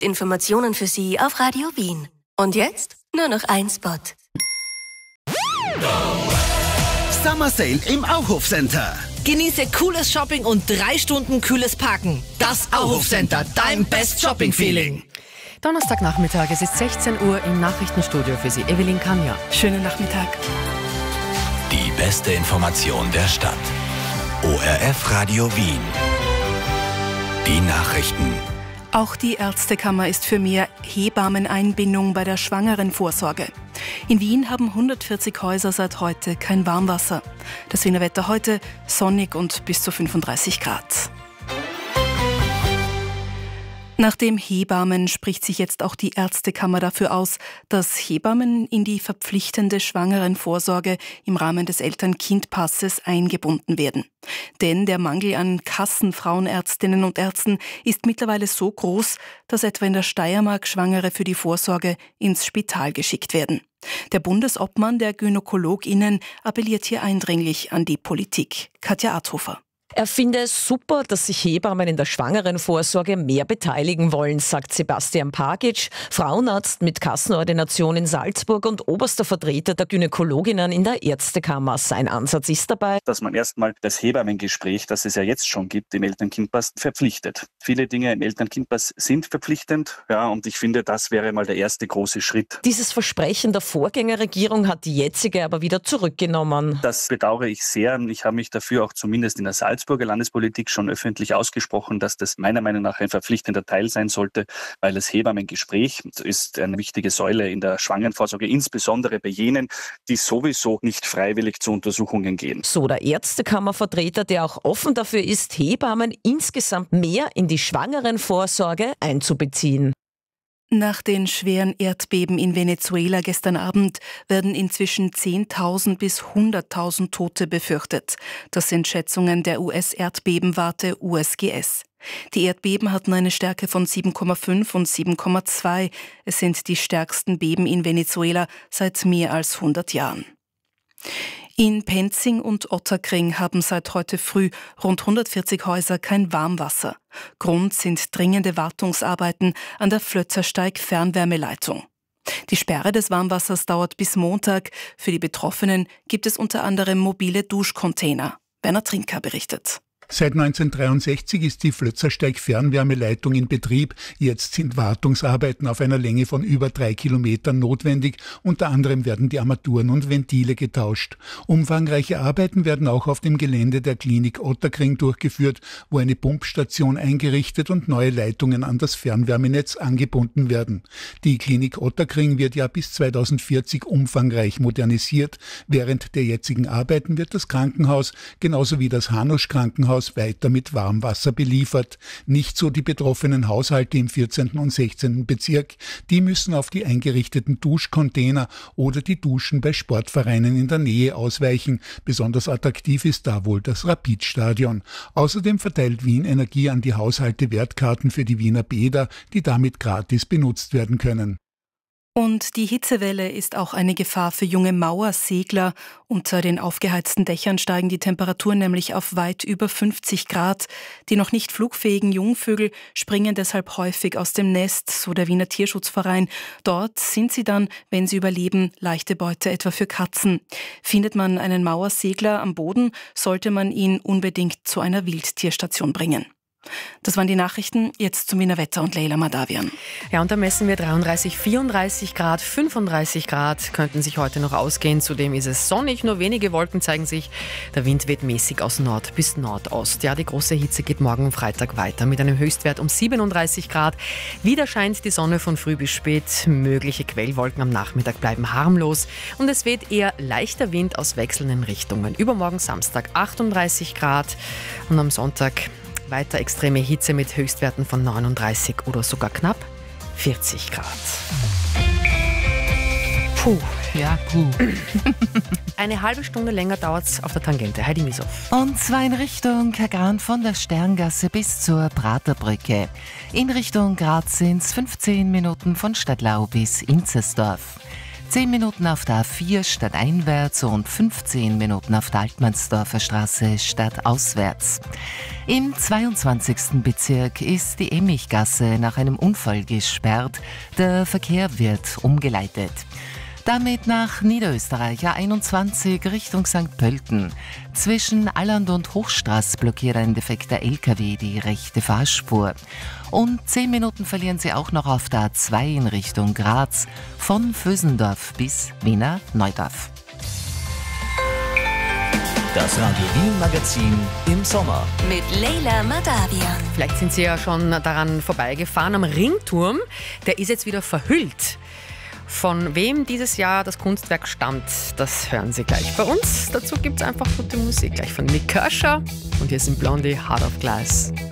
Informationen für Sie auf Radio Wien. Und jetzt nur noch ein Spot. Summer Sale im Auhof Center. Genieße cooles Shopping und 3 Stunden kühles Parken. Das Auhof Center, dein Best Shopping Feeling. Donnerstagnachmittag, es ist 16 Uhr im Nachrichtenstudio für Sie, Evelyn Kanja. Schönen Nachmittag. Die beste Information der Stadt. ORF Radio Wien. Die Nachrichten. Auch die Ärztekammer ist für mehr Hebammeneinbindung bei der Schwangerenvorsorge. In Wien haben 140 Häuser seit heute kein Warmwasser. Das Wiener Wetter heute sonnig und bis zu 35 Grad. Nach dem Hebammen spricht sich jetzt auch die Ärztekammer dafür aus, dass Hebammen in die verpflichtende Schwangerenvorsorge im Rahmen des Eltern-Kind-Passes eingebunden werden. Denn der Mangel an Kassenfrauenärztinnen und Ärzten ist mittlerweile so groß, dass etwa in der Steiermark Schwangere für die Vorsorge ins Spital geschickt werden. Der Bundesobmann der GynäkologInnen appelliert hier eindringlich an die Politik. Katja Arthofer. Er finde es super, dass sich Hebammen in der Schwangerenvorsorge mehr beteiligen wollen, sagt Sebastian Pagic, Frauenarzt mit Kassenordination in Salzburg und oberster Vertreter der Gynäkologinnen in der Ärztekammer. Sein Ansatz ist dabei, dass man erstmal das Hebammengespräch, das es ja jetzt schon gibt, im Eltern-Kind-Pass verpflichtet. Viele Dinge im Eltern-Kind-Pass sind verpflichtend, und ich finde, das wäre mal der erste große Schritt. Dieses Versprechen der Vorgängerregierung hat die jetzige aber wieder zurückgenommen. Das bedauere ich sehr. Ich habe mich dafür auch zumindest in der Salzburger Landespolitik schon öffentlich ausgesprochen, dass das meiner Meinung nach ein verpflichtender Teil sein sollte, weil das Hebammengespräch ist eine wichtige Säule in der Schwangerenvorsorge, insbesondere bei jenen, die sowieso nicht freiwillig zu Untersuchungen gehen. So der Ärztekammervertreter, der auch offen dafür ist, Hebammen insgesamt mehr in die Schwangerenvorsorge einzubeziehen. Nach den schweren Erdbeben in Venezuela gestern Abend werden inzwischen 10.000 bis 100.000 Tote befürchtet. Das sind Schätzungen der US-Erdbebenwarte USGS. Die Erdbeben hatten eine Stärke von 7,5 und 7,2. Es sind die stärksten Beben in Venezuela seit mehr als 100 Jahren. In Penzing und Ottakring haben seit heute früh rund 140 Häuser kein Warmwasser. Grund sind dringende Wartungsarbeiten an der Flötzersteig-Fernwärmeleitung. Die Sperre des Warmwassers dauert bis Montag. Für die Betroffenen gibt es unter anderem mobile Duschcontainer. Werner Trinker berichtet. Seit 1963 ist die Flötzersteig-Fernwärmeleitung in Betrieb. Jetzt sind Wartungsarbeiten auf einer Länge von über 3 Kilometern notwendig. Unter anderem werden die Armaturen und Ventile getauscht. Umfangreiche Arbeiten werden auch auf dem Gelände der Klinik Ottakring durchgeführt, wo eine Pumpstation eingerichtet und neue Leitungen an das Fernwärmenetz angebunden werden. Die Klinik Ottakring wird ja bis 2040 umfangreich modernisiert. Während der jetzigen Arbeiten wird das Krankenhaus, genauso wie das Hanusch-Krankenhaus, weiter mit Warmwasser beliefert. Nicht so die betroffenen Haushalte im 14. und 16. Bezirk. Die müssen auf die eingerichteten Duschcontainer oder die Duschen bei Sportvereinen in der Nähe ausweichen. Besonders attraktiv ist da wohl das Rapidstadion. Außerdem verteilt Wien Energie an die Haushalte Wertkarten für die Wiener Bäder, die damit gratis benutzt werden können. Und die Hitzewelle ist auch eine Gefahr für junge Mauersegler. Unter den aufgeheizten Dächern steigen die Temperaturen nämlich auf weit über 50 Grad. Die noch nicht flugfähigen Jungvögel springen deshalb häufig aus dem Nest, so der Wiener Tierschutzverein. Dort sind sie dann, wenn sie überleben, leichte Beute etwa für Katzen. Findet man einen Mauersegler am Boden, sollte man ihn unbedingt zu einer Wildtierstation bringen. Das waren die Nachrichten, jetzt zum Wiener Wetter und Leila Madavian. Ja, und da messen wir 33, 34 Grad, 35 Grad könnten sich heute noch ausgehen. Zudem ist es sonnig, nur wenige Wolken zeigen sich. Der Wind weht mäßig aus Nord bis Nordost. Ja, die große Hitze geht morgen Freitag weiter mit einem Höchstwert um 37 Grad. Wieder scheint die Sonne von früh bis spät. Mögliche Quellwolken am Nachmittag bleiben harmlos. Und es weht eher leichter Wind aus wechselnden Richtungen. Übermorgen Samstag 38 Grad und am Sonntag weiter extreme Hitze mit Höchstwerten von 39 oder sogar knapp 40 Grad. Puh. Ja, puh. Eine halbe Stunde länger dauert es auf der Tangente. Heidi Misow. Und zwar in Richtung Kagan von der Sterngasse bis zur Praterbrücke. In Richtung Graz sind es 15 Minuten von Stadlau bis Inzersdorf. 10 Minuten auf der A4 stadteinwärts und 15 Minuten auf der Altmannsdorfer Straße stadtauswärts. Im 22. Bezirk ist die Emmichgasse nach einem Unfall gesperrt. Der Verkehr wird umgeleitet. Damit nach Niederösterreich A21 Richtung St. Pölten. Zwischen Alland und Hochstraß blockiert ein defekter LKW die rechte Fahrspur. Und 10 Minuten verlieren Sie auch noch auf der A2 in Richtung Graz, von Vösendorf bis Wiener Neudorf. Das Radio Wien Magazin im Sommer. Mit Leila Madawian. Vielleicht sind Sie ja schon daran vorbeigefahren am Ringturm. Der ist jetzt wieder verhüllt. Von wem dieses Jahr das Kunstwerk stammt, das hören Sie gleich bei uns. Dazu gibt es einfach gute Musik, gleich von Nick Kershaw. Und hier sind Blondie, Heart of Glass.